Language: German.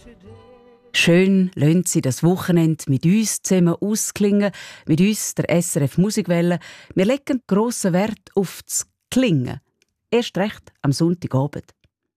Schön lassen Sie das Wochenende mit uns zusammen ausklingen, mit uns, der SRF Musikwelle. Wir legen grossen Wert auf das Klingen. Erst recht am Sonntagabend.